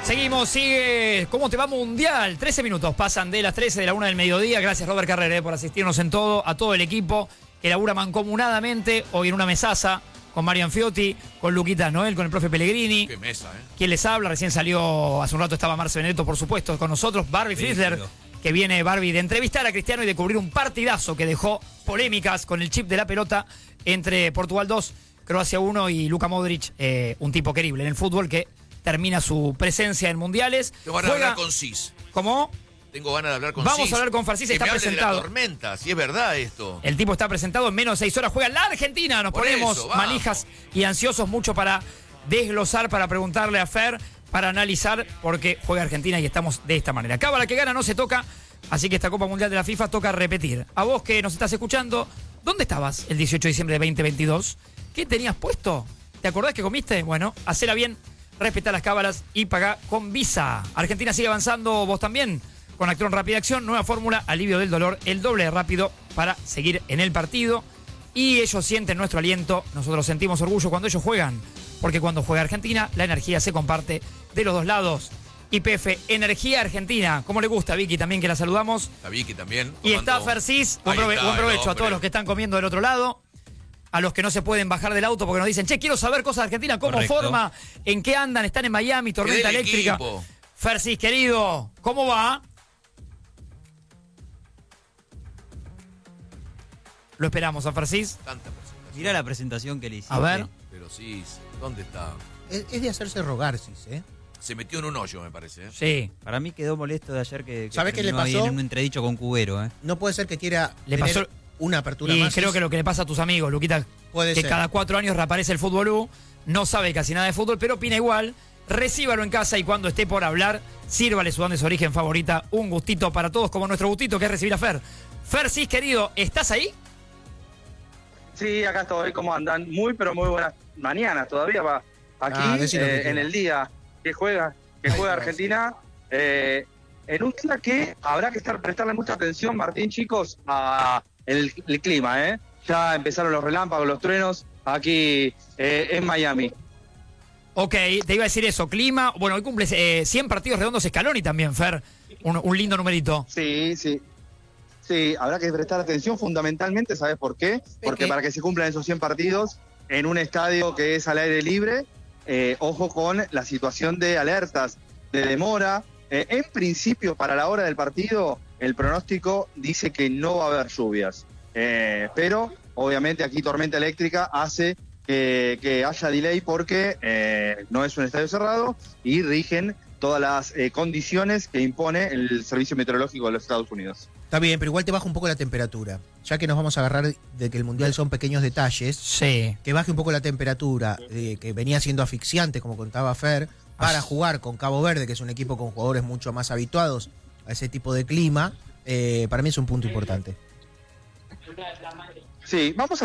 Seguimos, sigue. ¿Cómo te va Mundial? 13 minutos pasan de las 13 de la 1 del mediodía. Gracias, Robert Carrera, por asistirnos en todo. A todo el equipo que labura mancomunadamente hoy en una mesaza con Marian Fiotti, con Luquitas Noel, con el profe Pellegrini. Qué mesa, ¿eh? ¿Quién les habla? Recién salió, hace un rato estaba Marce Benedetto, por supuesto, con nosotros. Barbie Frizzler, que viene Barbie de entrevistar a Cristiano y de cubrir un partidazo que dejó polémicas con el chip de la pelota entre Portugal 2, Croacia 1 y Luka Modric, un tipo querible en el fútbol que termina su presencia en mundiales. Tengo ganas de hablar con Cis. ¿Cómo? Tengo ganas de hablar con Vamos Cis. a hablar con Farcis, está presentado. De la tormenta, si es verdad esto. El tipo está presentado en menos de 6 horas. Juega la Argentina. Nos ponemos manijas y ansiosos mucho para desglosar, para preguntarle a Fer, para analizar, porque juega Argentina y estamos de esta manera. Acaba la que gana, no se toca. Así que esta Copa Mundial de la FIFA toca repetir. A vos que nos estás escuchando, ¿dónde estabas el 18 de diciembre de 2022? ¿Qué tenías puesto? ¿Te acordás que comiste? Bueno, hacela bien, respetá las cábalas y pagá con Visa. Argentina sigue avanzando, vos también. Con Actron Rápida Acción, nueva fórmula, alivio del dolor, el doble de rápido para seguir en el partido. Y ellos sienten nuestro aliento, nosotros sentimos orgullo cuando ellos juegan. Porque cuando juega Argentina, la energía se comparte de los dos lados. YPF, Energía Argentina. ¿Cómo le gusta a Vicky también, que la saludamos? A Vicky también. Y está Fercis. Buen provecho a todos los que están comiendo del otro lado. A los que no se pueden bajar del auto porque nos dicen, che, quiero saber cosas de Argentina, cómo forma, en qué andan, están en Miami, tormenta eléctrica. Fercis, querido, ¿cómo va? Lo esperamos a Fercis. Tanta presentación. Mirá la presentación que le hiciste. A ver. Pero sí, ¿dónde está? Es de hacerse rogar, Cis, ¿eh? Se metió en un hoyo, me parece. ¿eh? Sí. Para mí quedó molesto de ayer que ¿Sabés qué le terminó ahí pasó? en un entredicho con Cubero, ¿eh? No puede ser que quiera Le tener pasó una apertura y más. creo que lo que le pasa a tus amigos, Luquita, Puede que ser. cada 4 años reaparece el Fútbol U, no sabe casi nada de fútbol, pero opina igual. Recíbalo en casa y cuando esté por hablar, sírvale su de su origen favorita. Un gustito para todos, como nuestro gustito que es recibir a Fer. Fercis, querido, ¿estás ahí? Sí, acá estoy. ¿Cómo andan? Muy, pero muy buenas mañanas todavía. Va aquí en el día que juega Argentina. En un día que habrá que prestarle mucha atención, Martín, chicos, a el clima, ¿eh? Ya empezaron los relámpagos, los truenos aquí en Miami. Ok, te iba a decir eso. Clima, bueno, hoy cumple 100 partidos redondos Scaloni también, Fer. Un lindo numerito. Sí. Sí, habrá que prestar atención fundamentalmente, ¿sabes por qué? Porque para que se cumplan esos 100 partidos en un estadio que es al aire libre, ojo con la situación de alertas, de demora. En principio, para la hora del partido, el pronóstico dice que no va a haber lluvias. Pero, obviamente, aquí tormenta eléctrica hace que haya delay porque no es un estadio cerrado y rigen todas las condiciones que impone el Servicio Meteorológico de los Estados Unidos. Está bien, pero igual te baja un poco la temperatura. Ya que nos vamos a agarrar de que el Mundial son pequeños detalles, Sí. que baje un poco la temperatura, que venía siendo asfixiante, como contaba Fer, para jugar con Cabo Verde, que es un equipo con jugadores mucho más habituados a ese tipo de clima, para mí es un punto importante. Sí, vamos a